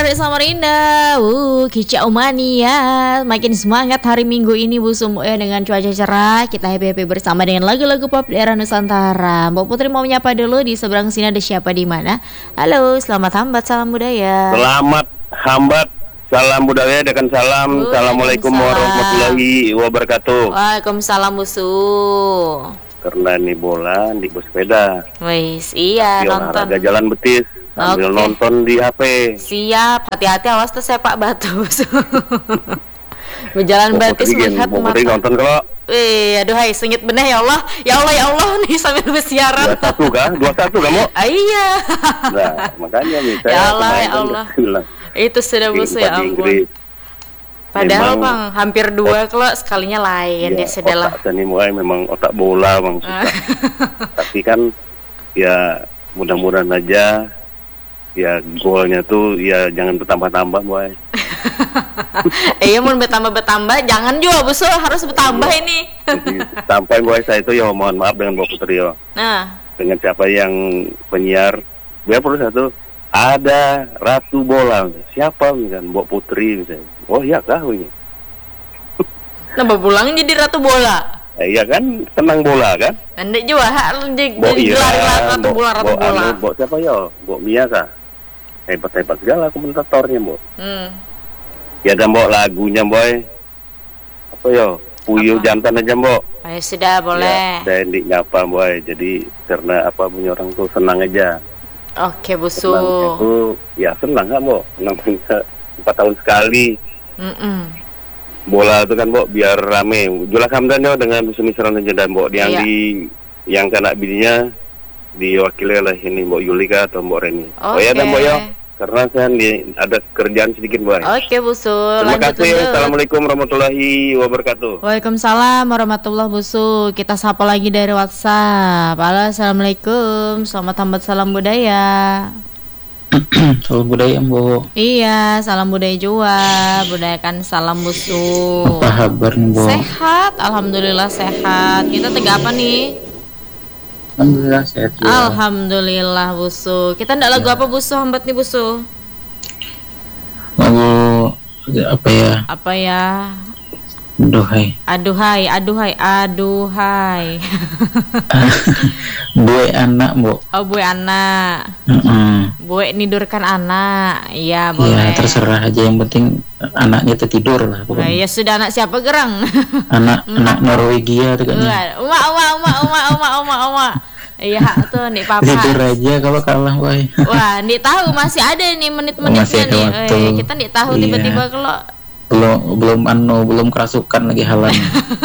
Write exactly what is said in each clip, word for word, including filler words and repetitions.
adik Samarinda. Uh, kicau mania. Makin semangat hari Minggu ini Bu Sumo ya, dengan cuaca cerah. Kita happy-happy bersama dengan lagu-lagu pop di era Nusantara. Mbak Putri mau menyapa dulu, di seberang sini ada siapa di mana? Halo, selamat hambat, salam budaya. Selamat hambat, salam budaya dengan salam. Uh, Assalamualaikum warahmatullahi wabarakatuh. Waalaikumsalam Bu Su. Karena ini bola di bus sepeda. Wis, iya nonton. Olahraga jalan betis sambil Oke. nonton di H P. Siap, hati-hati awas tersepak batu. Berjalan betis melihat mata. Nonton kalau. Eh, aduh hai, sengit bener ya Allah. Ya Allah ya Allah nih sambil bersiaran. dua satu kah? dua satu kamu? Ah, iya. Nah, makanya nih saya ya Allah ya Allah. Itu sudah musuh ya ampun. Padahal memang, bang hampir dua kalau sekalinya lain ya, ya sudahlah. Otak ini mulai memang otak bola bang. Tapi kan ya mudah-mudahan aja ya golnya tuh ya jangan bertambah-tambah boy. Iya mau bertambah-bertambah jangan juga Bu Su, harus bertambah ya. Ini. Sampai boy saya itu ya mohon maaf dengan Mbak Putri ya. Nah. Dengan siapa yang penyiar biar perlu satu ada Ratu Bola, siapa misalnya Mbak Putri misalnya. Oh iya kah ini? Nambah pulang jadi Ratu Bola. Eh, iya kan senang bola kan? Nanti juga harus jadi iya, Ratu Bola, Ratu Bola. Mbak siapa ya? Mbak Mia kah? Hebat-hebat segala komentatornya Mbak. Hmm. Ya dan Mbak lagunya boy. Apa ya? Puyuh jantan aja Mbak. Ayo sudah boleh. Ya, saya ndik nyapa boy. Jadi karena apa punya orang tuh senang aja. Oke Bu Su. Itu ya senang kan Mbak. Senang empat tahun sekali. Mm-mm. Bola itu kan Mbak biar rame. Jula Hamdan ya dengan misran aja dan Mbak yang iya. di yang kena bininya diwakili oleh ini Mbak Yulika atau Mbak Reni. Okay. Oh ya dan Mbak ya. Karena saya di, ada kerjaan sedikit Mbak. Oke Bu Su. Terima kasih. Assalamualaikum warahmatullahi wabarakatuh. Waalaikumsalam warahmatullahi wabarakatuh. Kita sapa lagi dari WhatsApp. Halo, assalamualaikum. Selamat hambat salam budaya. Salam budaya Bu. Iya, salam budaya juga. Budayakan salam Bu Su. Apa kabar nih Bu? Sehat, alhamdulillah sehat. Kita tegak apa nih? Alhamdulillah sehat ya. Alhamdulillah Bu Su. Kita ndak lagu ya. Apa Bu Su hambat nih Bu Su? Lagu apa ya? Apa ya? Aduhai. Aduhai, aduhai, aduhai. Buat anak Bu. Oh buat anak. Uh-uh. Buat nidurkan anak. Iya boleh. Ya terserah aja, yang penting anaknya tertidur lah pokoknya. Nah, ya sudah, anak siapa gerang? Anak anak Norwegia tuh kan. Uma uma uma uma uma uma uma. Iya tuh nih papa. Tidur aja kalau kalah boy. Wah, nih tahu masih ada nih menit-menitnya nih. Eh, kita nih tahu iya. Tiba-tiba kalau belum belum anu belum kerasukan lagi halan.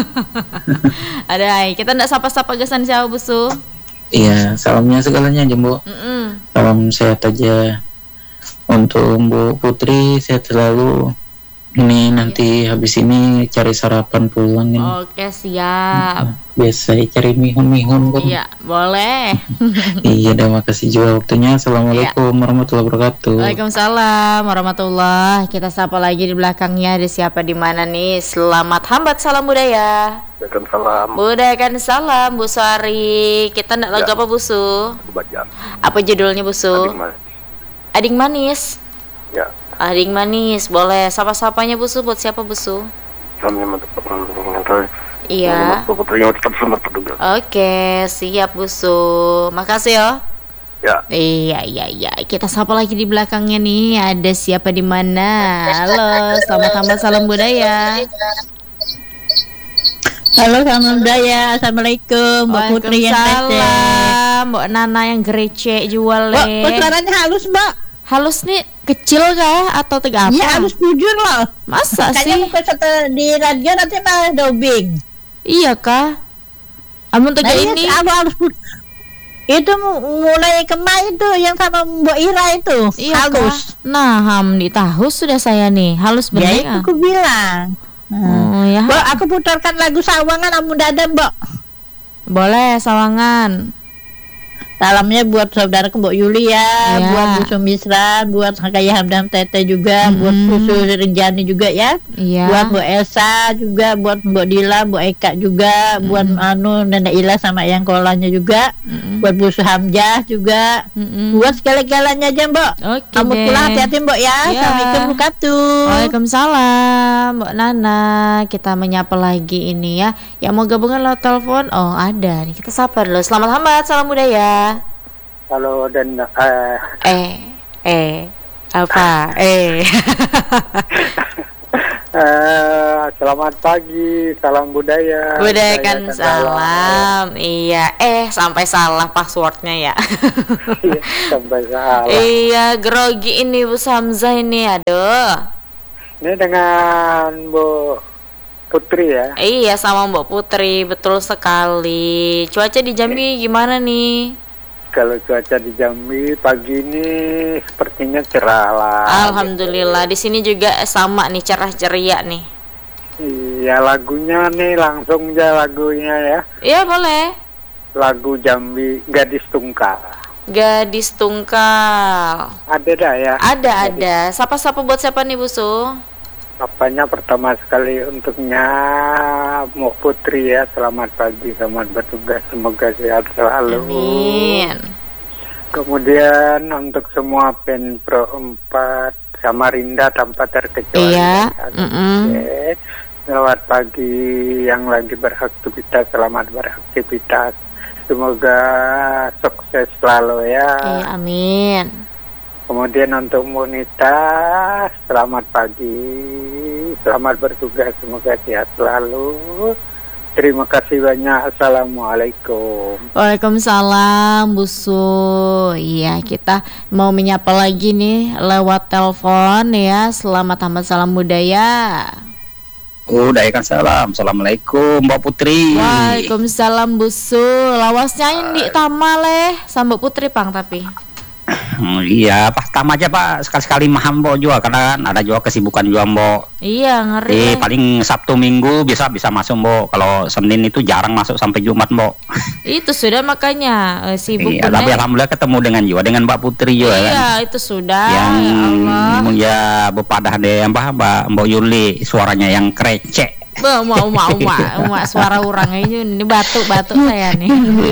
Ada, kita ndak sapa-sapa gesan siapa Bu Su? Iya, salamnya segalanya aja Bu. Mm-mm. Salam sehat aja untuk Bu Putri, sehat selalu. Ini nanti ya. Habis ini cari sarapan pulang ini. Oke siap. Biasa cari mihun-mihun kan. Iya boleh. Iya, terima kasih juga waktunya. Assalamualaikum ya. Warahmatullahi wabarakatuh. Waalaikumsalam warahmatullahi. Kita sapa lagi di belakangnya, ada siapa di mana nih? Selamat hambat salam budaya. Waalaikumsalam. Budayakan salam Bu Sari. Kita ndak lagu ya. Apa Bu Su? Apa judulnya Bu Su? Adik manis. Adik manis. Ya. Adik manis, boleh. Sapa-sapanya Bu Su, buat siapa Bu Su? Iya. Oke, siap Bu Su. Makasih ya. Ya. Iya, iya, iya. Kita sapa lagi di belakangnya nih. Ada siapa di mana? Halo, selamat hambat salam budaya. Halo, salam budaya. Assalamualaikum, Mbak Putri yang Waalaikumsalam, Mbak Nana yang gerece jual le. Mbak, suaranya halus Mbak. Halus nih, kecil kah atau tegak apa? Iya, halus jujur loh. Masa Kayaknya sih? Kayaknya bukan di radio nanti malah dubbing. Iya kah? Amun tegak nah, ini? Aku harus itu mulai kemarin itu yang sama Mbak Ira itu. Iya halus. Kah? Nah, ham di tahu sudah saya nih, halus bener. Ya itu aku bilang. Nah, oh, ya. Mbak, aku putarkan lagu Sawangan Amun Dada Mbak. Boleh Sawangan. Salamnya buat saudaraku Mbok Yuli ya, Ya. buat Bu Sumisran, buat Kakak Hamdam Tete juga, Mm-mm. buat Bu Rinjani juga ya, Iya. buat Mbok Elsa juga, buat Mbok Dila, Mbok Eka juga, buat anu Nenek Ila sama yang kolanya juga, Mm-mm. buat Bu Hamjah juga, Mm-mm. buat segala-galanya aja Mbok. Oke Kamu deh. pulang hati-hati Mbok ya. Ya. Assalamualaikum wabarakatuh. Waalaikumsalam Mbak Nana. Kita menyapa lagi ini ya. Yang mau gabungan lewat telepon. Oh ada nih. Kita sapa dulu. Selamat hambat. Salam budaya. Halo dan uh, Eh Eh Apa Eh uh, selamat pagi, salam budaya. Budayakan salam. Iya. Eh sampai salah passwordnya ya. Iya, sampai salah. Iya grogi ini Bu Samzah ini. Aduh. Ini dengan Bu Putri ya. Iya sama Mbak Putri. Betul sekali. Cuaca di Jambi gimana nih? Kalau cuaca di Jambi pagi ini sepertinya cerah lah. Alhamdulillah, di sini juga sama nih, cerah ceria nih. Iya, lagunya nih langsung aja lagunya ya. Iya boleh. Lagu Jambi Gadis Tungkal. Gadis Tungkal. Ada dah ya. Ada ada. Sapa-sapa buat siapa nih Busu? Apanya pertama sekali untuknya Mbak Putri ya. Selamat pagi, selamat bertugas, semoga sehat selalu. Amin. Kemudian untuk semua Penpro empat Samarinda tanpa terkecuali. Iya. Oke. Mm-mm. Selamat pagi yang lagi beraktivitas, selamat beraktivitas. Semoga sukses selalu ya. Iya, amin. Kemudian untuk Monita, selamat pagi, selamat bertugas, semoga sehat selalu. Terima kasih banyak. Assalamualaikum. Waalaikumsalam Busu. Iya kita mau menyapa lagi nih lewat telepon ya. Selamat hambat salam budaya. Budayakan salam. Assalamualaikum Mbak Putri. Waalaikumsalam Busu. Lawasnya ini tamaleh Mbak Putri pang tapi. Hmm, iya, pas tam aja Pak, sekali-sekali maham Mbok juga, karena kan ada juga kesibukan juga Mbok. Iya ngeri. Eh, paling Sabtu Minggu bisa bisa masuk Mbok. Kalau Senin itu jarang masuk sampai Jumat Mbok. Itu sudah makanya eh, sibuk Iya, bener. tapi alhamdulillah ketemu dengan juga dengan Mbak Putri juga kan. Iya itu sudah. Yang Ya Allah. ya bepadah deh Mbak Mbak Mbok Yuli, suaranya yang krecek. Bah, mau mau mau mau suara orang ini ini batuk-batuk saya nih.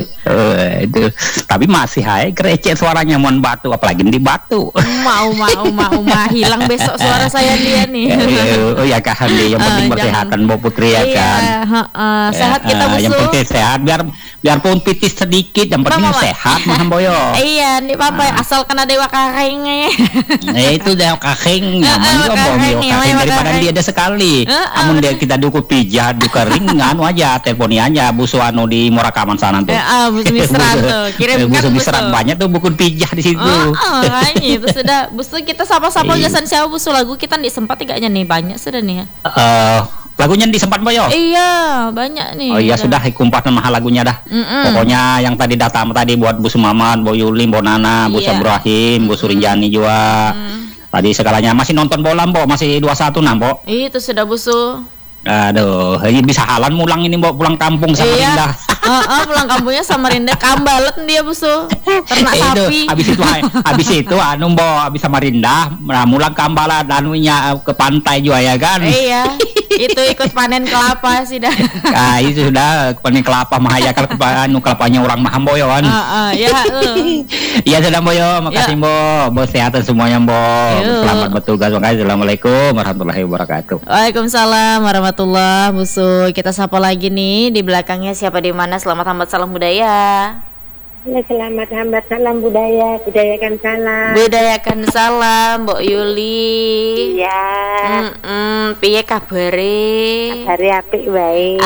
Eh, itu tapi masih hai krecek suaranya mon batu, apalagi di batu. Mau mau mau mau hilang besok suara saya dia nih. Oh ya kan yang penting Eh, kesehatan jangan- Mbok Putri ya Iya, kan. heeh. Sehat Ya, kita eh, yang Busu. penting sehat, biar biarpun pitis sedikit yang penting Mama, Mama. sehat Maham Boyo. Iya, nih papa asalkan ada wakarengnya. Eh itu dah kakeng Eh, nyaman eh, juga kakeng, Mbok iya, kakeng iya, daripada kakeng. dia ada sekali. Eh, eh. Namun dia kita duku pijat duku ringan aja telponi aja busu anu di Murakaman sana tuh. Eh, ah, Busu Misran tuh. Kirimkan busu Busu. misran banyak tuh buku pijah di situ. Oh, oh, makanya itu sudah Busu kita sapa-sapa Iya. gasan siapa Busu lagu kita di sempat tiganya nih banyak sudah nih ya. Eh, lagunya disempat Boyo. Iya, banyak nih. Oh iya sudah kumpasan mahal lagunya dah. Mm-mm. Pokoknya yang tadi datang tadi buat Bu Sumamat, Bu Yuli, Bu Nana, Bu Iya. Ibrahim, Bu Surinjani juga. Tadi segalanya masih nonton bola Mbok, masih dua satu nah Mbok. Itu sudah Busu. Aduh, ini bisa halan mulang ini Mbok pulang kampung sama Iya. Rinda. Heeh, pulang kampungnya Samarinda Kambalet dia Busu. Ternak Eh, itu, sapi. habis itu habis itu anu Mbok, habis Samarinda, nah, mulang Kambalat anunya ke pantai juga ya kan. Iya. Itu ikut panen kelapa sih dah. Nah, itu sudah panen kelapa mahaya kalau anu kelapanya orang Maham Boyo kan. Heeh, ya. eh. Iya sudah Boyo, makasih Ya. Mbok. Mbok sehat semuanya Mbok. Yuk. Selamat bertugas. Makasih. Assalamualaikum warahmatullahi wabarakatuh. Waalaikumsalam warahmatullahi Busu. Kita sapa lagi nih di belakangnya siapa di mana. Selamat hambat salam budaya. Ya, selamat hambat salam budaya, budayakan salam. Budayakan salam Mbok Yuli. Iya, Mm-mm, piye kabare? hari apik baik.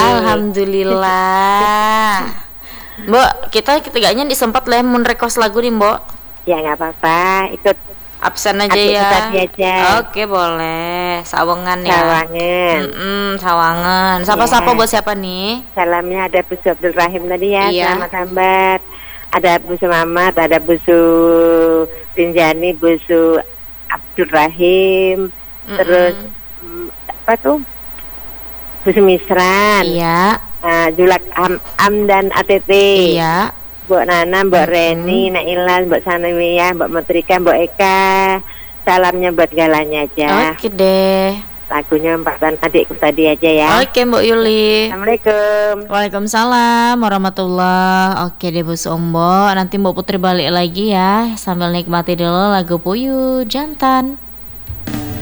Alhamdulillah. Mbok, kita ketiganya disempat lemon request lagu nih, Mbok. Ya nggak apa-apa, ikut Absen aja Aku ya. tadi aja. Oke, boleh. Sawangan ya. Sawangan. Mm-mm, Sawangan. Sapa-sapa Ya. buat siapa nih? Salamnya ada Bu Abdul Rahim tadi ya, Iya. selamat hambat. Ada Bu Mamat, ada Bu Rinjani, Bu Abdul Rahim, Mm-mm. terus mm, apa tuh? Bu Misran, Iya. uh, Julak Am, Am dan A T T. Iya. Mbak Nana, Mbak Reni, Naila, Mbak Sanawiyah, Mbak Metrika, Mbak Eka. Salamnya buat galanya aja. Oke deh. Lagunya empatan adikku tadi aja ya. Oke Mbak Yuli. Assalamualaikum. Waalaikumsalam warahmatullah. Oke deh Bu Sombo. Nanti Mbak Putri balik lagi ya. Sambil nikmati dulu lagu Puyuh Jantan.